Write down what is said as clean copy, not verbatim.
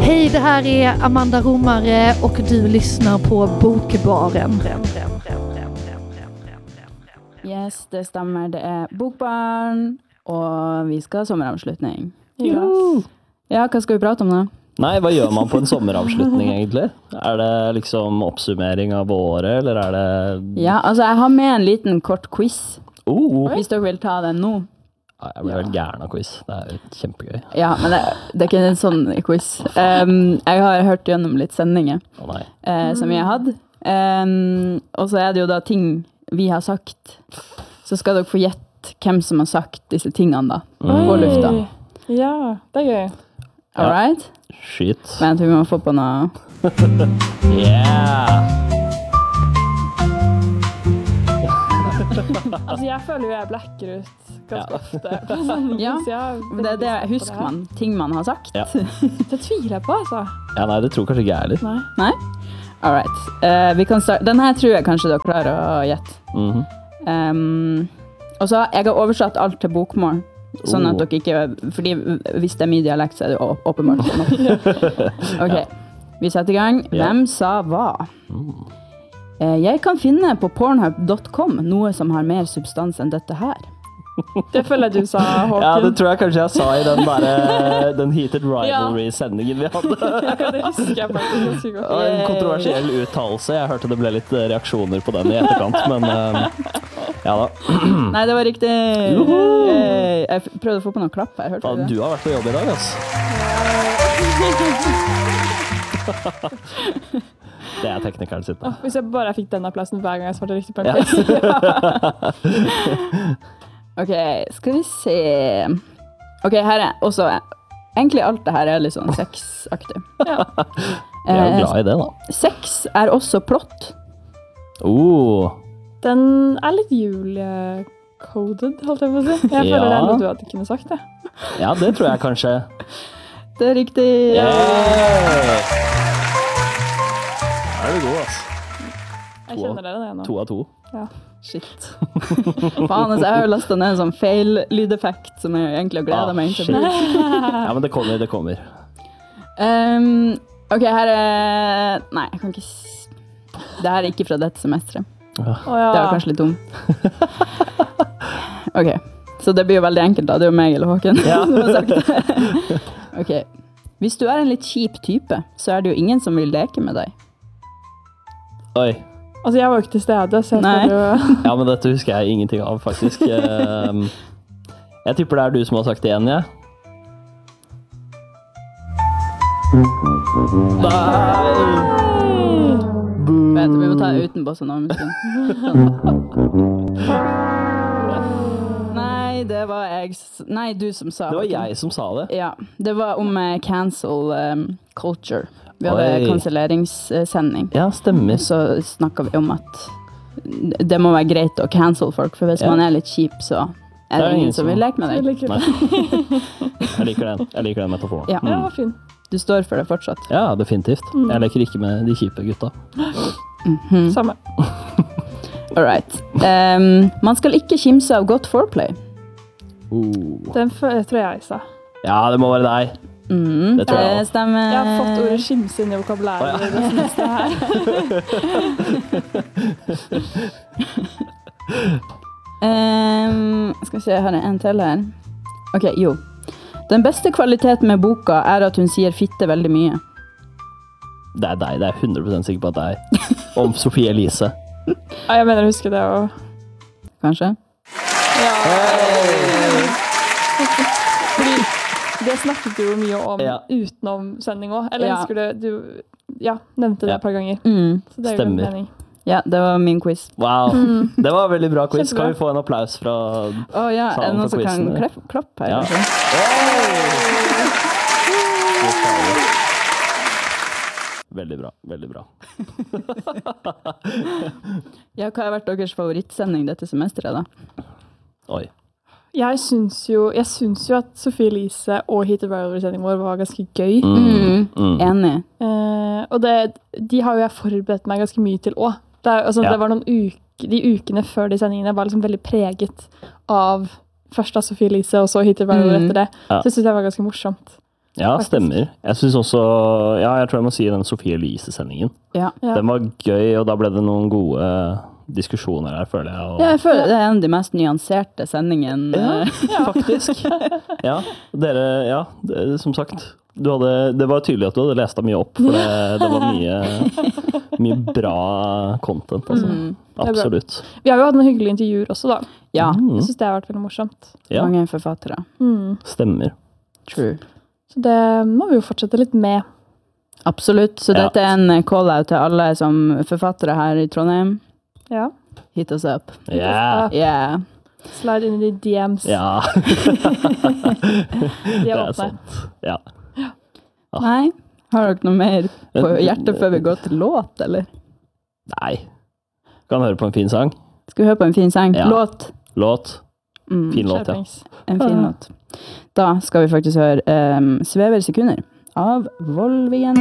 Hej, det här är Amanda Romare och du lyssnar på Bokbaren. Yes, det stemmer. Det er Bokbarn, og vi skal ha sommeravslutning. Ja, hva skal vi prate om da? Nei, hva gjør man på en sommeravslutning egentlig? Er det liksom oppsummering av året, eller er det... Ja, altså jeg har med en liten kort quiz. Hvis dere vil ta den nå. Ja, jeg blir vel gæren av quiz. Det er jo kjempegøy. Ja, men det er ikke en sånn quiz. Jeg har hørt gjennom litt sendinger som vi har hatt. Og så er det jo da ting vi har sagt. Så skal dere få gjette hvem som har sagt disse tingene da, på lufta. Ja, det er gøy. Alright? Shit. Vent, vi må få på noe. Yeah! Altså, jeg føler jo jeg blekker ut ganske ofte. Ja, det er det, husker man, ting man har sagt. Ja. Det tviler jeg på, altså. Ja, nei, det tror kanskje ikke jeg heller. Nei? Alright. Vi kan starte. Den her tror jeg kanskje dere klarer å gjette. Og så, jeg har oversatt alt til bokmål. Sånn at dere ikke, fordi hvis det er mye dialekt, så er det jo åpenbart. Ok, vi setter i gang. Hvem sa hva? Jeg kan finne på pornhub.com noe som har mer substans enn dette her. Det føler jeg du sa, Håken. Ja, det tror jeg kanskje jeg sa i den Heated Rivalry-sendingen vi hadde. Det husker jeg faktisk. En kontroversiell uttalelse. Jeg hørte det ble litt reaksjoner på den i etterkant, men ja da. Nei, det var riktig. Jeg prøvde å få på noen klapp her, hørte du det? Du har vært på jobb i dag, ass. Det er teknikeren sitt da. Hvis jeg bare fikk den applausen hver gang jeg svarte riktig på en quiz. Ok, skal vi se. Ok, her er også, egentlig alt det her er litt sånn sexaktig. Jeg er jo glad i det da. Sex er også plott. Den er litt Julie-coded, holdt jeg på å si. Jeg føler det er noe du hadde kunne sagt det. Ja, det tror jeg kanskje. Det er riktig. Er du god, ass? Jeg kjenner det nå. 2 av 2. Ja. Shit. Faen, altså, jeg har jo lastet ned en sånn feil lydeffekt som jeg egentlig gleder meg til. Ja, men det kommer. Ok, her er... Nei, jeg kan ikke... Det her er ikke fra dette semesteret. Det var kanskje litt dumt. Ok, så det blir jo veldig enkelt da. Det er jo meg eller Håken som har sagt det. Ok. Hvis du er en litt kjip type, så er det jo ingen som vil leke med deg. Oi. Altså, jeg var jo ikke til stede, så jeg føler jo... Ja, men dette husker jeg ingenting av, faktisk. Jeg tipper det er du som har sagt det igjen, ja? Vent, vi må ta det utenpå sånn om en stund. Nei, det var jeg... Nei, du som sa det. Det var jeg som sa det? Ja, det var om cancel culture. Vi hadde kanselleringssending. Ja, stemmer. Så snakket vi om at det må være greit å cancel folk, for hvis man er litt kjip, så er det ingen som vil leke med deg. Jeg liker den metaforen. Ja, det var fin. Du står for det fortsatt. Ja, definitivt. Jeg leker ikke med de kjipe gutta. Samme. Alright. Man skal ikke kimse av godt foreplay. Den tror jeg sa. Ja, det må være deg. Det tror jeg. Det stemmer. Jeg har fått ordet skimse inn i vokabulæret i det semesteret her. Skal vi se, her er en til her. Ok, jo. Den beste kvaliteten med boka er at hun sier fitte veldig mye. Det er deg, det er 100% sikker på at det er om Sofie Elise. Ja, jeg mener å huske det også. Kanskje? Ja. Fordi det snakket du jo mye om utenom sending også. Eller husker du nevnte det et par ganger. Så det er jo en mening. Ja, det var min quiz. Wow, det var veldig bra quiz. Kan vi få en applaus fra ja, er det noen som kan klappe her? Ja. Veldig bra, veldig bra. Ja, hva har vært deres favorittsending dette semesteret da? Oi. Jeg syns jo at Sofie Elise og Heated Rivalry-sendingen vår var ganske gøy. Enig. Og de har jo jeg forberedt meg ganske mye til også. Det var noen de ukene før de sendingene var liksom veldig preget av først av Sofie Elise og så Heated Rivalry etter det. Så jeg synes det var ganske morsomt. Ja, stemmer. Jeg synes også, jeg tror jeg må si den Sofie Elise-sendingen. Ja. Den var gøy, og da ble det noen gode diskusjoner her, føler jeg. Og... Ja, jeg føler det er en av de mest nyanserte sendingene. Ja, faktisk. Ja, som sagt, det var tydelig at du hadde lest deg mye opp, for det var mye bra content, altså. Absolutt. Vi har jo hatt noen hyggelige intervjuer også, da. Ja. Jeg synes det har vært veldig morsomt. Ja. Mange forfattere. Stemmer. True. Så det må vi jo fortsette litt med. Absolutt. Så dette er en call-out til alle som forfattere her i Trondheim. Ja. Hit us up. Yeah. Slide inn i de DMs. Ja. De er åpne. Sant. Ja. Nei, har dere noe mer på hjertet før vi går til låt, eller? Nei. Kan høre på en fin sang. Skal vi høre på en fin sang? Ja. Låt? Låt. Fin låt, ja. En fin låt. Da skal vi faktisk høre Svever sekunder av Volvigen.